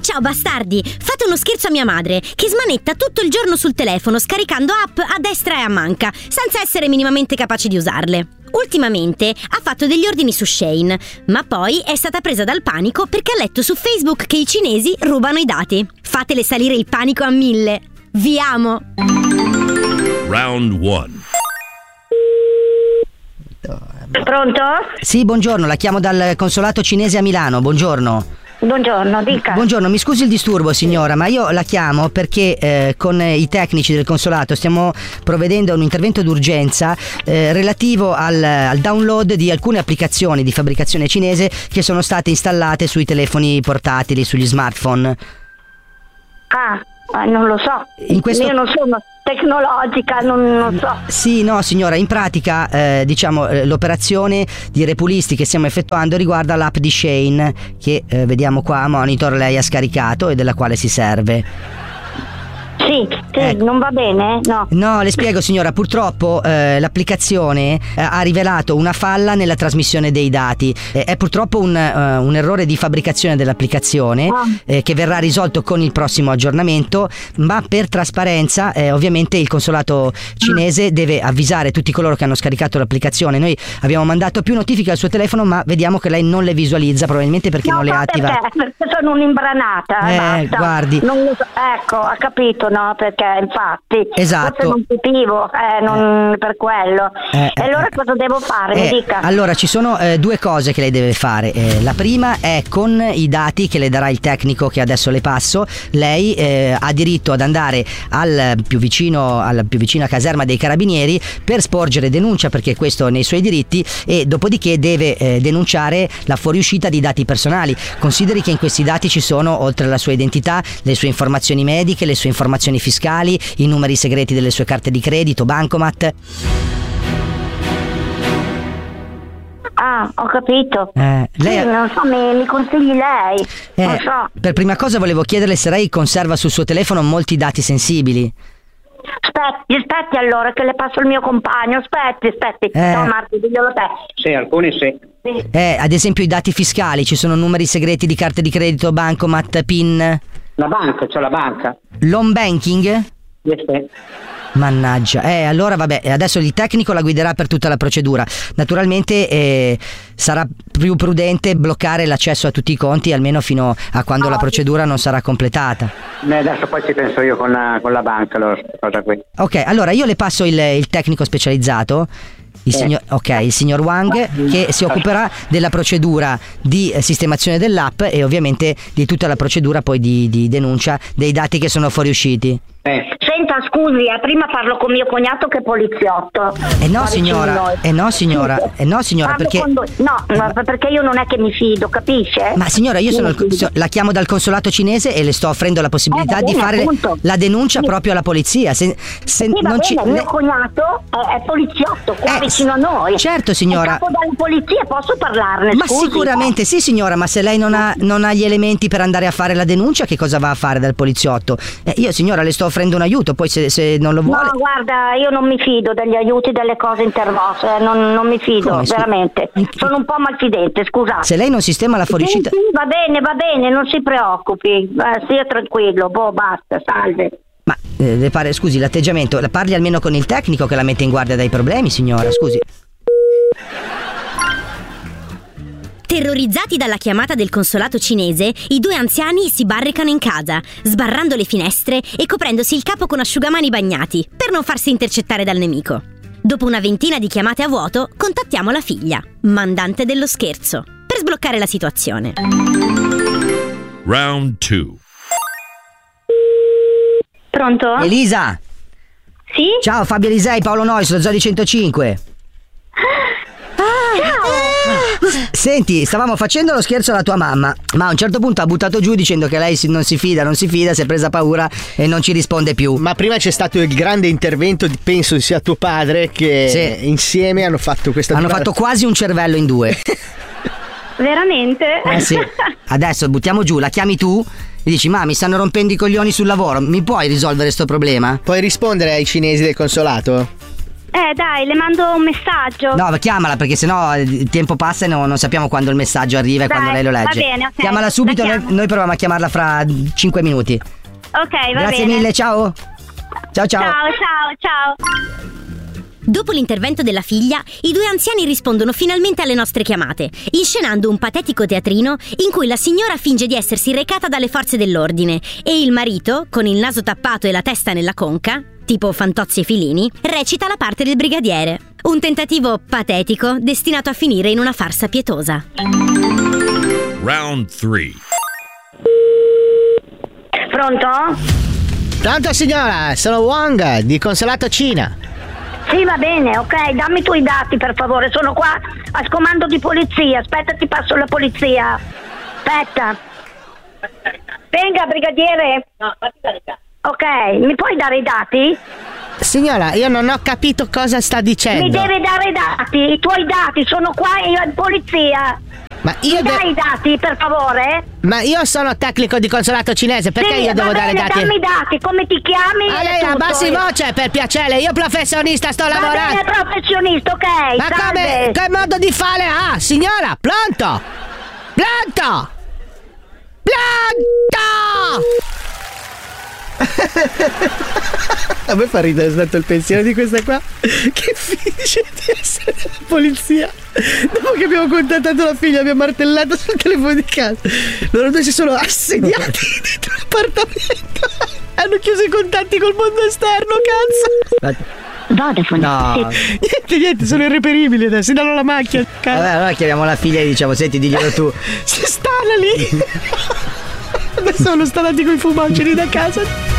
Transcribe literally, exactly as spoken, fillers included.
Ciao bastardi, fate uno scherzo a mia madre, che smanetta tutto il giorno sul telefono scaricando app a destra e a manca, senza essere minimamente capace di usarle. Ultimamente ha fatto degli ordini su Shein, ma poi è stata presa dal panico perché ha letto su Facebook che i cinesi rubano i dati. Fatele salire il panico a mille. Vi amo! Round one. Pronto? Sì, buongiorno, la chiamo dal consolato cinese a Milano, buongiorno. Buongiorno, dica. Buongiorno, mi scusi il disturbo signora, ma io la chiamo perché eh, con i tecnici del consolato stiamo provvedendo a un intervento d'urgenza eh, relativo al, al download di alcune applicazioni di fabbricazione cinese che sono state installate sui telefoni portatili, sugli smartphone. Ah, non lo so. In questo... Io non sono tecnologica, non, non so. Sì, no signora, in pratica eh, diciamo eh, l'operazione di repulisti che stiamo effettuando riguarda l'app di Shein che eh, vediamo qua a monitor lei ha scaricato e della quale si serve. Sì, sì, ecco. Non va bene? No. No, le spiego signora, purtroppo eh, l'applicazione eh, ha rivelato una falla nella trasmissione dei dati. Eh, è purtroppo un, uh, un errore di fabbricazione dell'applicazione ah. eh, che verrà risolto con il prossimo aggiornamento, ma per trasparenza eh, ovviamente il consolato cinese ah. deve avvisare tutti coloro che hanno scaricato l'applicazione. Noi abbiamo mandato più notifiche al suo telefono, ma vediamo che lei non le visualizza, probabilmente perché no, non le attiva. Perché? Perché sono un'imbranata. Eh, basta. guardi. Non lo so. Ecco, ha capito, no? Perché infatti esatto. forse non capivo eh, non eh. per quello eh, e allora eh, cosa devo fare? Eh, Mi dica. Allora ci sono eh, due cose che lei deve fare. Eh, la prima è con i dati che le darà il tecnico che adesso le passo. Lei eh, ha diritto ad andare al più vicino alla più vicina caserma dei carabinieri per sporgere denuncia, perché questo è nei suoi diritti, e dopodiché deve eh, denunciare la fuoriuscita di dati personali. Consideri che in questi dati ci sono, oltre alla sua identità, le sue informazioni mediche, le sue informazioni fiscali, i numeri segreti delle sue carte di credito, bancomat. Ah, ho capito. Eh, lei sì, non so, mi, mi consigli lei? Eh, non so. Per prima cosa volevo chiederle se lei conserva sul suo telefono molti dati sensibili. Aspetti, aspetti allora che le passo il mio compagno. Aspetti, aspetti. Eh. No, Marco, diglielo te. Sì, alcuni sì. sì. Eh, ad esempio i dati fiscali, ci sono numeri segreti di carte di credito, bancomat, PIN. La banca, c'è la banca. L'home banking? Yes, sì. Mannaggia, eh allora vabbè, adesso il tecnico la guiderà per tutta la procedura. Naturalmente eh, sarà più prudente bloccare l'accesso a tutti i conti almeno fino a quando oh. la procedura non sarà completata. Beh, adesso poi ci penso io con la, con la banca, allora, cosa qui. Ok, allora io le passo il, il tecnico specializzato. Il signor, ok, il signor Wang, che si occuperà della procedura di sistemazione dell'app e ovviamente di tutta la procedura poi di, di denuncia dei dati che sono fuoriusciti. Eh. Senta, scusi, eh, prima parlo con mio cognato che è poliziotto. Eh no signora, eh no signora, eh no signora, Parlo perché do... No, eh, perché io non è che mi fido, capisce? Ma signora, io sono il, la chiamo dal consolato cinese e le sto offrendo la possibilità eh, bene, di fare appunto. la denuncia sì. proprio alla polizia. Se, se sì, non bene, ci... mio cognato è, è poliziotto qua eh, vicino a noi. Certo signora. È capo della polizia, posso parlarne? Ma scusi, sicuramente eh. sì signora, ma se lei non ha, non ha gli elementi per andare a fare la denuncia, che cosa va a fare dal poliziotto? Eh, io signora le sto offrendo un aiuto, poi se, se non lo vuole... No, guarda, io non mi fido degli aiuti, delle cose intermosse, non, non mi fido, Come, veramente. Sono un po' malfidente, scusate. Se lei non sistema la fuoriuscita... Sì, sì, va bene, va bene, non si preoccupi, eh, stia tranquillo, boh, basta, salve. Ma eh, le pare, scusi, l'atteggiamento, la parli almeno con il tecnico che la mette in guardia dai problemi, signora, scusi. Terrorizzati dalla chiamata del consolato cinese, i due anziani si barricano in casa, sbarrando le finestre e coprendosi il capo con asciugamani bagnati, per non farsi intercettare dal nemico. Dopo una ventina di chiamate a vuoto, contattiamo la figlia, mandante dello scherzo, per sbloccare la situazione. Round two. Pronto? Elisa! Sì? Ciao, Fabio Elisei, Paolo Nois, lo Zodi centocinque. Senti, stavamo facendo lo scherzo alla tua mamma, ma a un certo punto ha buttato giù dicendo che lei non si fida, non si fida, si è presa paura e non ci risponde più. Ma prima c'è stato il grande intervento, di, penso sia tuo padre, che sì. insieme hanno fatto questa... Hanno fatto quasi un cervello in due. Veramente? Eh sì. Adesso buttiamo giù, la chiami tu e dici: ma mi stanno rompendo i coglioni sul lavoro, mi puoi risolvere sto problema? Puoi rispondere ai cinesi del consolato? Eh dai, le mando un messaggio. No, chiamala perché sennò il tempo passa e no, non sappiamo quando il messaggio arriva e Dai, quando lei lo legge. va bene, ok. Chiamala subito, La noi, chiamo. noi proviamo a chiamarla fra cinque minuti. Ok, va Grazie bene. mille, ciao. Ciao ciao. Ciao, ciao, ciao. Dopo l'intervento della figlia, i due anziani rispondono finalmente alle nostre chiamate, inscenando un patetico teatrino in cui la signora finge di essersi recata dalle forze dell'ordine e il marito, con il naso tappato e la testa nella conca, tipo Fantozzi e Filini, recita la parte del brigadiere. Un tentativo patetico destinato a finire in una farsa pietosa. Round three. Pronto? Pronto signora, sono Wong di Consolato Cina. Sì, va bene, ok, dammi i tuoi dati per favore, sono qua a scomando di polizia, aspetta ti passo la polizia. Aspetta. Venga, brigadiere. No, fatti dare. Ok, mi puoi dare i dati? Signora, io non ho capito cosa sta dicendo. Mi deve dare i dati, i tuoi dati, sono qua in polizia. Ma io Mi de- dai i dati per favore? Ma io sono tecnico di consolato cinese, perché Sì, io devo va dare i bene, dati? dammi i dati, come ti chiami? Ma e lei tutto. abbassi voce per piacere, io professionista sto Va lavorando. bene, professionista, ok, Ma come, salve. che modo di fare ha? Signora, pronto? Pronto? Pronto? A me fa ridere tanto il pensiero di questa qua che finge di essere della polizia. Dopo che abbiamo contattato la figlia, abbiamo martellato sul telefono di casa. Loro due si sono assediati dentro l'appartamento. Hanno chiuso i contatti col mondo esterno, cazzo. Vodafone. No. Niente, niente, sono irreperibili adesso, danno la macchina. Vabbè, allora chiamiamo la figlia e diciamo: senti, diglielo tu. Si stanno lì. Adesso sono stati con i fumaceri da casa.